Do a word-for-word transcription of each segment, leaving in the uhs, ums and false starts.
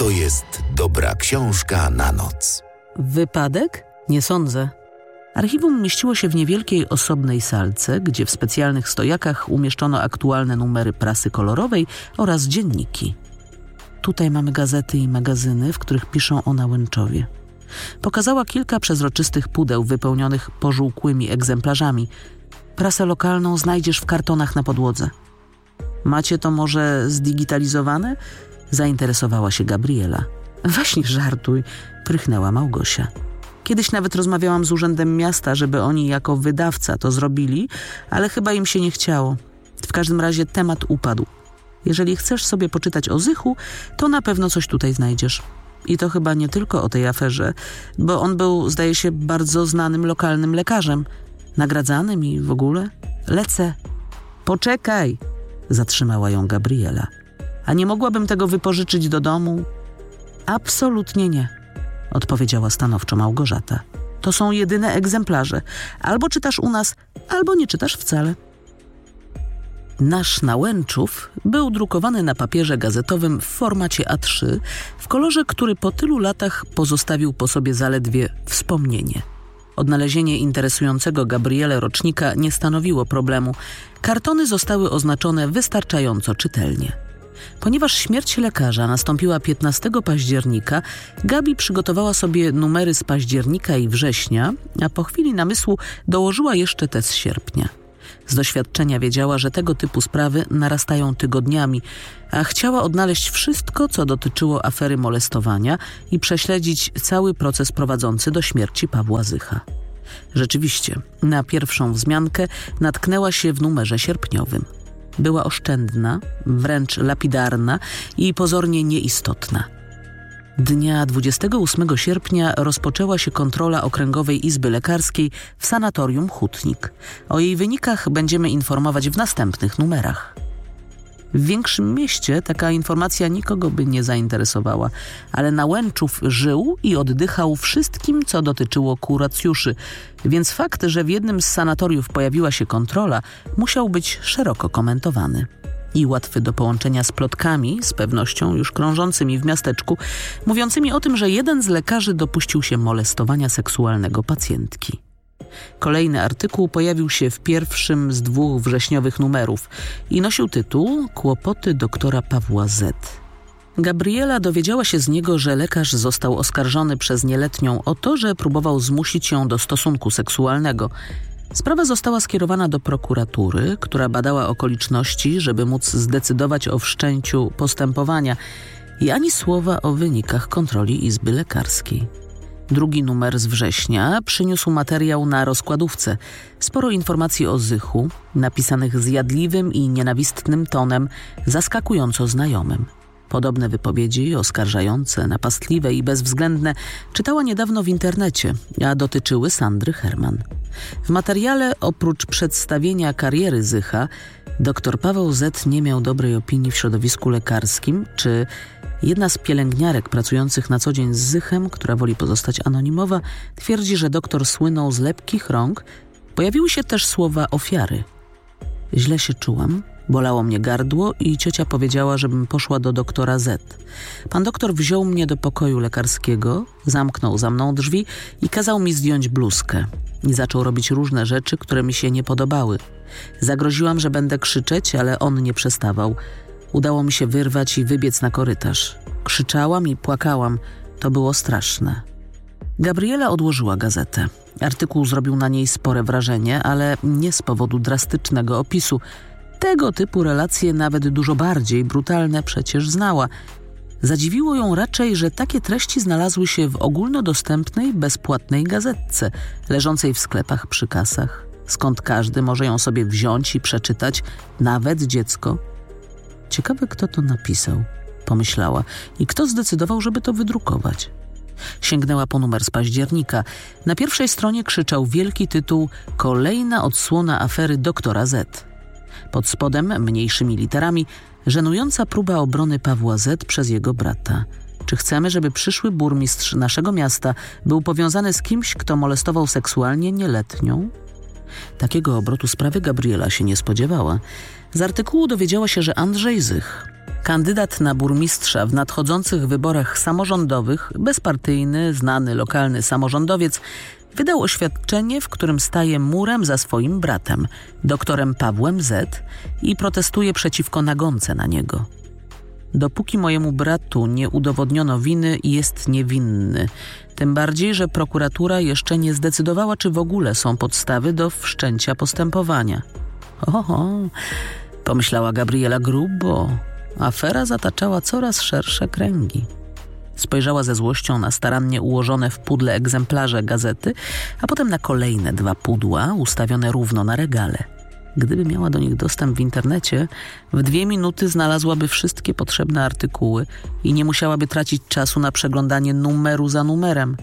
to jest dobra książka na noc. Wypadek? Nie sądzę. Archiwum mieściło się w niewielkiej osobnej salce, gdzie w specjalnych stojakach umieszczono aktualne numery prasy kolorowej oraz dzienniki. Tutaj mamy gazety i magazyny, w których piszą o Nałęczowie. Pokazała kilka przezroczystych pudeł wypełnionych pożółkłymi egzemplarzami. Prasę lokalną znajdziesz w kartonach na podłodze. Macie to może zdigitalizowane? Zainteresowała się Gabriela. Weź nie żartuj, prychnęła Małgosia. Kiedyś nawet rozmawiałam z Urzędem Miasta, żeby oni jako wydawca to zrobili, ale chyba im się nie chciało. W każdym razie temat upadł. Jeżeli chcesz sobie poczytać o Zychu, to na pewno coś tutaj znajdziesz. I to chyba nie tylko o tej aferze, bo on był, zdaje się, bardzo znanym lokalnym lekarzem. Nagradzanym i w ogóle. Lecę. Poczekaj, zatrzymała ją Gabriela. A nie mogłabym tego wypożyczyć do domu? Absolutnie nie, odpowiedziała stanowczo Małgorzata. To są jedyne egzemplarze. Albo czytasz u nas, albo nie czytasz wcale. Nasz Nałęczów był drukowany na papierze gazetowym w formacie A trzy, w kolorze, który po tylu latach pozostawił po sobie zaledwie wspomnienie. Odnalezienie interesującego Gabrielę rocznika nie stanowiło problemu. Kartony zostały oznaczone wystarczająco czytelnie. Ponieważ śmierć lekarza nastąpiła piętnastego października, Gabi przygotowała sobie numery z października i września, a po chwili namysłu dołożyła jeszcze te z sierpnia. Z doświadczenia wiedziała, że tego typu sprawy narastają tygodniami, a chciała odnaleźć wszystko, co dotyczyło afery molestowania i prześledzić cały proces prowadzący do śmierci Pawła Zycha. Rzeczywiście, na pierwszą wzmiankę natknęła się w numerze sierpniowym. Była oszczędna, wręcz lapidarna i pozornie nieistotna. Dnia dwudziestego ósmego sierpnia rozpoczęła się kontrola Okręgowej Izby Lekarskiej w sanatorium Hutnik. O jej wynikach będziemy informować w następnych numerach. W większym mieście taka informacja nikogo by nie zainteresowała, ale Nałęczów żył i oddychał wszystkim, co dotyczyło kuracjuszy, więc fakt, że w jednym z sanatoriów pojawiła się kontrola, musiał być szeroko komentowany. I łatwy do połączenia z plotkami, z pewnością już krążącymi w miasteczku, mówiącymi o tym, że jeden z lekarzy dopuścił się molestowania seksualnego pacjentki. Kolejny artykuł pojawił się w pierwszym z dwóch wrześniowych numerów i nosił tytuł Kłopoty doktora Pawła Z. Gabriela dowiedziała się z niego, że lekarz został oskarżony przez nieletnią o to, że próbował zmusić ją do stosunku seksualnego. Sprawa została skierowana do prokuratury, która badała okoliczności, żeby móc zdecydować o wszczęciu postępowania i ani słowa o wynikach kontroli Izby Lekarskiej. Drugi numer z września przyniósł materiał na rozkładówce. Sporo informacji o Zychu, napisanych zjadliwym i nienawistnym tonem, zaskakująco znajomym. Podobne wypowiedzi, oskarżające, napastliwe i bezwzględne, czytała niedawno w internecie, a dotyczyły Sandry Herman. W materiale, oprócz przedstawienia kariery Zycha, dr Paweł Z. nie miał dobrej opinii w środowisku lekarskim, czy jedna z pielęgniarek pracujących na co dzień z Zychem, która woli pozostać anonimowa, twierdzi, że doktor słynął z lepkich rąk. Pojawiły się też słowa ofiary. Źle się czułam, bolało mnie gardło i ciocia powiedziała, żebym poszła do doktora Z. Pan doktor wziął mnie do pokoju lekarskiego, zamknął za mną drzwi i kazał mi zdjąć bluzkę. I zaczął robić różne rzeczy, które mi się nie podobały. Zagroziłam, że będę krzyczeć, ale on nie przestawał. Udało mi się wyrwać i wybiec na korytarz. Krzyczałam i płakałam. To było straszne. Gabriela odłożyła gazetę. Artykuł zrobił na niej spore wrażenie, ale nie z powodu drastycznego opisu. Tego typu relacje, nawet dużo bardziej brutalne, przecież znała. Zadziwiło ją raczej, że takie treści znalazły się w ogólnodostępnej, bezpłatnej gazetce, leżącej w sklepach przy kasach, skąd każdy może ją sobie wziąć i przeczytać, nawet dziecko. Ciekawe, kto to napisał, pomyślała, i kto zdecydował, żeby to wydrukować. Sięgnęła po numer z października. Na pierwszej stronie krzyczał wielki tytuł Kolejna odsłona afery doktora Z. Pod spodem, mniejszymi literami, żenująca próba obrony Pawła Z. przez jego brata. Czy chcemy, żeby przyszły burmistrz naszego miasta był powiązany z kimś, kto molestował seksualnie nieletnią? Takiego obrotu sprawy Gabriela się nie spodziewała. Z artykułu dowiedziała się, że Andrzej Zych, Kandydat na burmistrza w nadchodzących wyborach samorządowych, bezpartyjny, znany lokalny samorządowiec, wydał oświadczenie, w którym staje murem za swoim bratem, doktorem Pawłem Z. i protestuje przeciwko nagonce na niego. Dopóki mojemu bratu nie udowodniono winy, jest niewinny. Tym bardziej, że prokuratura jeszcze nie zdecydowała, czy w ogóle są podstawy do wszczęcia postępowania. Oho, pomyślała Gabriela grubo. Afera zataczała coraz szersze kręgi. Spojrzała ze złością na starannie ułożone w pudle egzemplarze gazety, a potem na kolejne dwa pudła ustawione równo na regale. Gdyby miała do nich dostęp w internecie, w dwie minuty znalazłaby wszystkie potrzebne artykuły i nie musiałaby tracić czasu na przeglądanie numeru za numerem.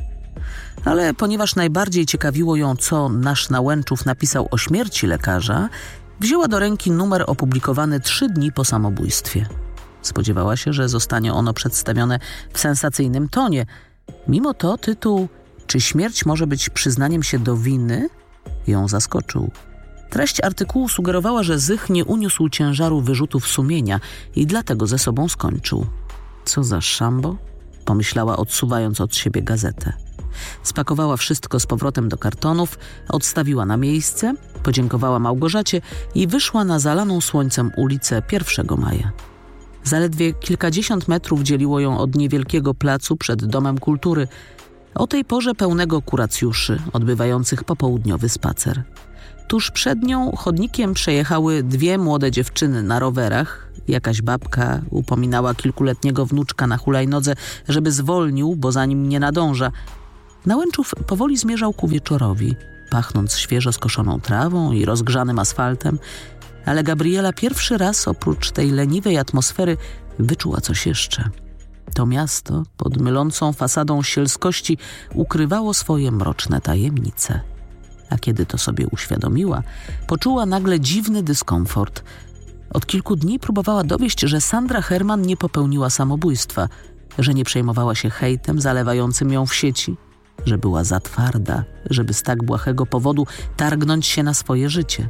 Ale ponieważ najbardziej ciekawiło ją, co nasz Nałęczów napisał o śmierci lekarza, wzięła do ręki numer opublikowany trzy dni po samobójstwie. Spodziewała się, że zostanie ono przedstawione w sensacyjnym tonie. Mimo to tytuł „Czy śmierć może być przyznaniem się do winy?” ją zaskoczył. Treść artykułu sugerowała, że Zych nie uniósł ciężaru wyrzutów sumienia i dlatego ze sobą skończył. Co za szambo? Pomyślała, odsuwając od siebie gazetę. Spakowała wszystko z powrotem do kartonów, odstawiła na miejsce, podziękowała Małgorzacie i wyszła na zalaną słońcem ulicę pierwszego maja. Zaledwie kilkadziesiąt metrów dzieliło ją od niewielkiego placu przed Domem Kultury, o tej porze pełnego kuracjuszy odbywających popołudniowy spacer. Tuż przed nią chodnikiem przejechały dwie młode dziewczyny na rowerach. Jakaś babka upominała kilkuletniego wnuczka na hulajnodze, żeby zwolnił, bo za nim nie nadąża. Nałęczów powoli zmierzał ku wieczorowi, pachnąc świeżo skoszoną trawą i rozgrzanym asfaltem, ale Gabriela pierwszy raz oprócz tej leniwej atmosfery wyczuła coś jeszcze. To miasto pod mylącą fasadą sielskości ukrywało swoje mroczne tajemnice. A kiedy to sobie uświadomiła, poczuła nagle dziwny dyskomfort. Od kilku dni próbowała dowieść, że Sandra Herman nie popełniła samobójstwa, że nie przejmowała się hejtem zalewającym ją w sieci, że była za twarda, żeby z tak błahego powodu targnąć się na swoje życie.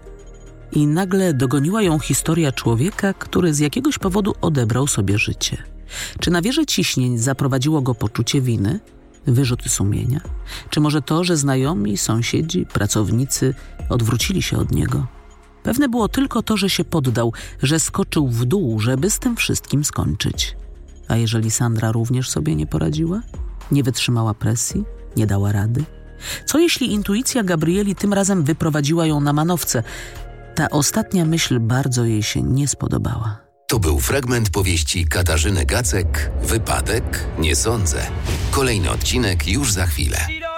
I nagle dogoniła ją historia człowieka, który z jakiegoś powodu odebrał sobie życie. Czy na wieżę ciśnień zaprowadziło go poczucie winy? Wyrzuty sumienia? Czy może to, że znajomi, sąsiedzi, pracownicy odwrócili się od niego? Pewne było tylko to, że się poddał, że skoczył w dół, żeby z tym wszystkim skończyć. A jeżeli Sandra również sobie nie poradziła? Nie wytrzymała presji? Nie dała rady? Co jeśli intuicja Gabrieli tym razem wyprowadziła ją na manowce? Ta ostatnia myśl bardzo jej się nie spodobała. To był fragment powieści Katarzyny Gacek „Wypadek? Nie sądzę”. Kolejny odcinek już za chwilę.